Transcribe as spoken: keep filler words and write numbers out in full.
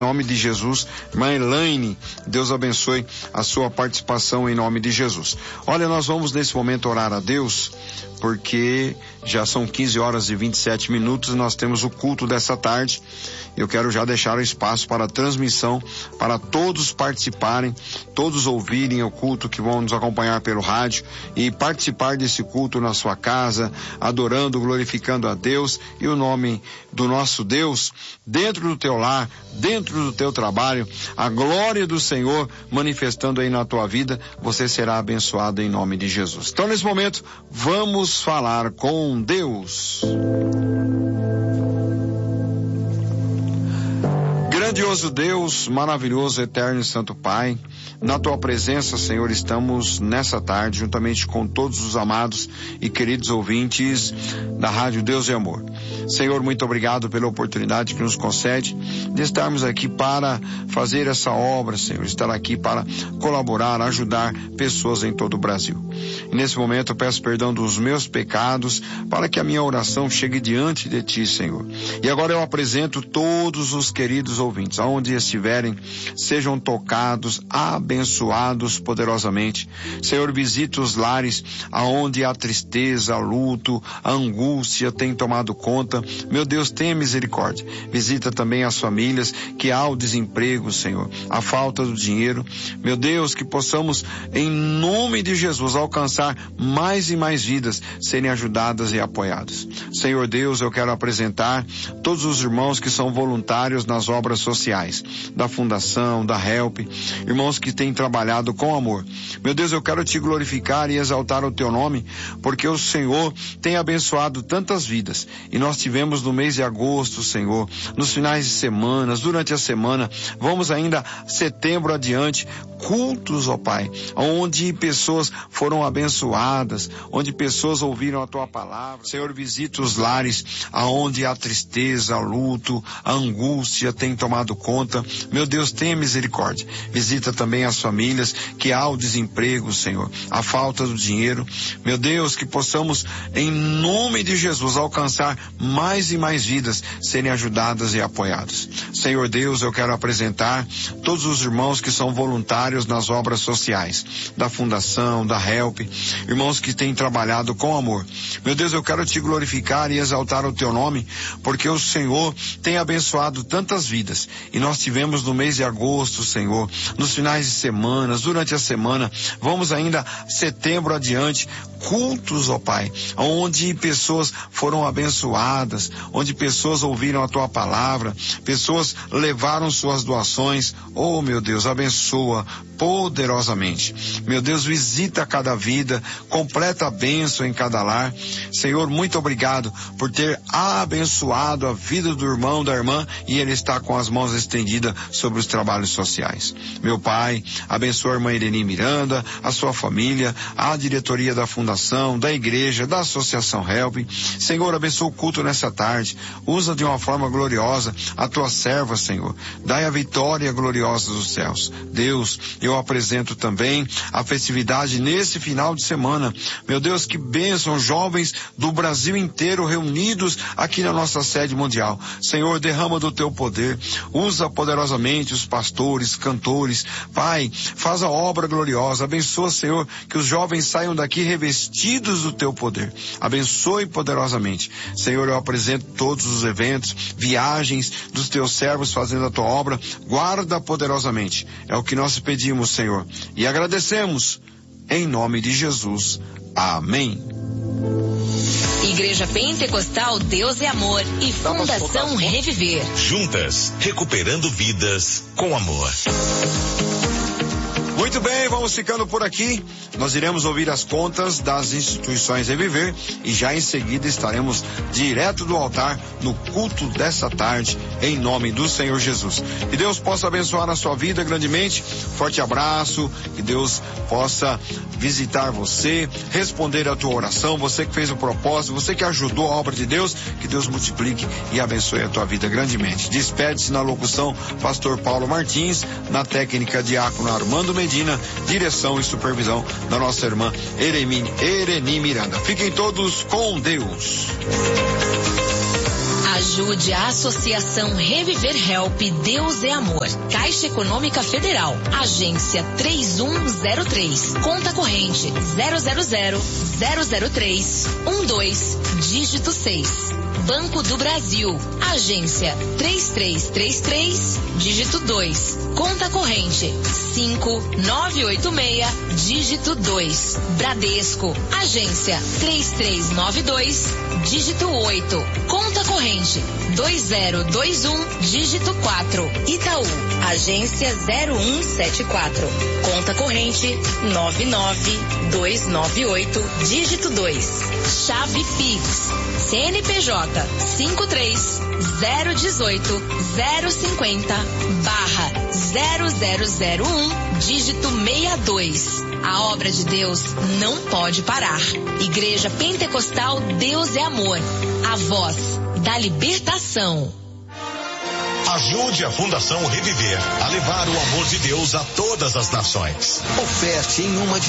Em nome de Jesus, irmã Elaine, Deus abençoe a sua participação em nome de Jesus. Olha, nós vamos nesse momento orar a Deus, porque já são quinze horas e vinte e sete minutos e nós temos o culto dessa tarde. Eu quero já deixar o espaço para a transmissão, para todos participarem, todos ouvirem o culto, que vão nos acompanhar pelo rádio e participar desse culto na sua casa, adorando, glorificando a Deus e o nome do nosso Deus, dentro do teu lar, dentro do teu trabalho, a glória do Senhor manifestando aí na tua vida, você será abençoado em nome de Jesus. Então, nesse momento, vamos falar com Deus. Grandioso Deus, maravilhoso, eterno e santo Pai, na tua presença, Senhor, estamos nessa tarde, juntamente com todos os amados e queridos ouvintes da Rádio Deus e Amor. Senhor, muito obrigado pela oportunidade que nos concede de estarmos aqui para fazer essa obra, Senhor, estar aqui para colaborar, ajudar pessoas em todo o Brasil. E nesse momento eu peço perdão dos meus pecados, para que a minha oração chegue diante de Ti, Senhor. E agora eu apresento todos os queridos ouvintes, aonde estiverem, sejam tocados, abençoados poderosamente. Senhor, visita os lares aonde a tristeza, a luto, a angústia tem tomado conta. Meu Deus, tenha misericórdia. Visita também as famílias que há o desemprego, Senhor, a falta do dinheiro. Meu Deus, que possamos, em nome de Jesus, alcançar mais e mais vidas, serem ajudadas e apoiadas. Senhor Deus, eu quero apresentar todos os irmãos que são voluntários nas obras sociais, da Fundação, da Help, irmãos que têm trabalhado com amor. Meu Deus, eu quero Te glorificar e exaltar o Teu nome, porque o Senhor tem abençoado tantas vidas, e nós tivemos no mês de agosto, Senhor, nos finais de semanas, durante a semana, vamos ainda setembro adiante, cultos, ó Pai, onde pessoas foram abençoadas, onde pessoas ouviram a Tua palavra. Senhor, visita os lares aonde a tristeza, a luto, a angústia tem tomado conta. Meu Deus, tenha misericórdia. Visita também as famílias que há o desemprego, Senhor, a falta do dinheiro. Meu Deus, que possamos, em nome de Jesus, alcançar mais e mais vidas, serem ajudadas e apoiadas. Senhor Deus, eu quero apresentar todos os irmãos que são voluntários nas obras sociais, da Fundação, da Help, irmãos que têm trabalhado com amor. Meu Deus, eu quero Te glorificar e exaltar o Teu nome, porque o Senhor tem abençoado tantas vidas, e nós tivemos no mês de agosto, Senhor, nos finais de semanas, durante a semana, vamos ainda setembro adiante, cultos, ó Pai, onde pessoas foram abençoadas, onde pessoas ouviram a Tua palavra, pessoas levaram suas doações. Oh, meu Deus, abençoa poderosamente. Meu Deus, visita cada vida, completa a bênção em cada lar. Senhor, muito obrigado por ter abençoado a vida do irmão, da irmã, e ele está com as mãos estendidas sobre os trabalhos sociais. Meu Pai, abençoa a irmã Irene Miranda, a sua família, a diretoria da Fundação, da igreja, da Associação Help. Senhor, abençoa o culto nessa tarde. Usa de uma forma gloriosa a Tua serva, Senhor. Dai a vitória gloriosa dos céus. Deus, eu apresento também a festividade nesse final de semana. Meu Deus, que bênção, jovens do Brasil inteiro reunidos aqui na nossa sede mundial. Senhor, derrama do Teu poder. Usa poderosamente os pastores, cantores. Pai, faz a obra gloriosa. Abençoa, Senhor, que os jovens saiam daqui revestidos do Teu poder. Abençoe poderosamente. Senhor, eu apresento todos os eventos, viagens dos Teus servos fazendo a Tua obra. Guarda poderosamente. É o que nós pedimos, Senhor, e agradecemos em nome de Jesus. Amém. Igreja Pentecostal Deus é Amor e Fundação Reviver. Juntas, recuperando vidas com amor. Muito bem, vamos ficando por aqui. Nós iremos ouvir as contas das instituições Reviver e já em seguida estaremos direto do altar no culto dessa tarde, em nome do Senhor Jesus. Que Deus possa abençoar a sua vida grandemente. Forte abraço, que Deus possa visitar você, responder a tua oração, você que fez o propósito, você que ajudou a obra de Deus, que Deus multiplique e abençoe a tua vida grandemente. Despede-se na locução Pastor Paulo Martins, na técnica Diácono Armando Medina, direção e supervisão da nossa irmã Ereni Miranda. Fiquem todos com Deus. A Ajude a Associação Reviver Help Deus é Amor. Caixa Econômica Federal. Agência três um zero três. Conta corrente zero zero zero zero zero três um dois, dígito seis. Banco do Brasil. Agência três três três três, dígito dois. Conta corrente cinco nove oito seis, dígito dois. Bradesco. Agência três três nove dois, dígito oito. Conta corrente dois zero dois um, dígito quatro. Itaú. Agência zero um sete quatro. Conta corrente nove nove dois nove oito, dígito dois. Chave Pix. C N P J cinco três zero um oito zero cinquenta barra zero zero zero um, dígito sessenta e dois. A obra de Deus não pode parar. Igreja Pentecostal Deus é Amor. A voz da libertação. Ajude a Fundação Reviver a levar o amor de Deus a todas as nações. Oferte em uma de